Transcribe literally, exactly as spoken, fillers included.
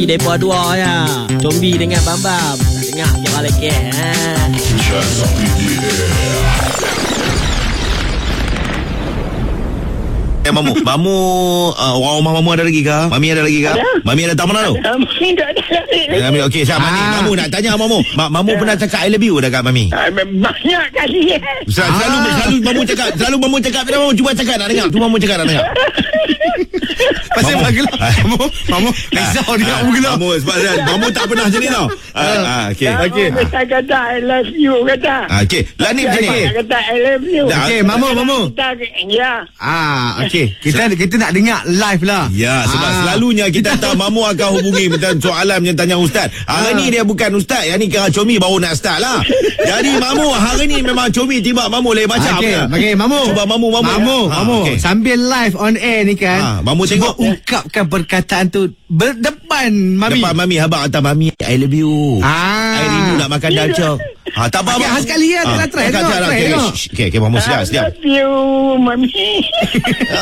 Depa dua ya. Combi dengan Bambam. Tak dengar siapa lagi ha. Eh Mamu, Mamu uh, orang rumah Mamu ada lagi ke? Mami ada lagi ke? Ada. Mami ada tak mana tu? Mami tak ada lagi. Eh, Mami okey, siapa ni? Ah. Mamu nak tanya Mamu. Ma, Mamu pernah cakap I love you dah kat Mami? Ah, Banyak kali eh. Sel- Selalu Ah. selalu Mamu cakap, selalu Mamu cakap, bila Mamu cuba cakap nak dengar. Cuba Mamu cakap nak dengar. Pasal Mamu. Mamu Mamu Mamu risau dia Ah, Mamu gelap. Mamu sebab dia, Mamu tak pernah macam ni tau. Ah, ah, okey. Okey. Kamu kata kata I love you kata. Ah, okey. Lah ni macam ni. Okey. Kata kata I love you. Dah. Okey, Mamu Mamu. Kita, ya. Ah, okey. Kita kita nak dengar live lah. Ya, sebab Ah. selalunya kita tahu Mamu akan hubungi tentang soalan yang tanya Ustaz. Hari Ah. ni dia bukan Ustaz, yang ni kira Comi baru nak start lah. Jadi Mamu, hari ni memang Comi tiba Mamu lain macam. Okey, punya. okey, Mamu. Cuba Mamu, Mamu. Mamu, Ha, Mamu. okey. Sambil live on air ni kan. Ha, Mamu cuba tengok. ungkapkan perkataan tu berdepan Mami. Depan Mami, abang kata Mami, I love you. Ah. I rindu nak makan dalca. Ha, tak apa. Okey, abang. sekali ya, kita try, Ah, tengok, try lah. try, Okey, tengok. okey, okey, Mamu I siap, siap. love you, Mami.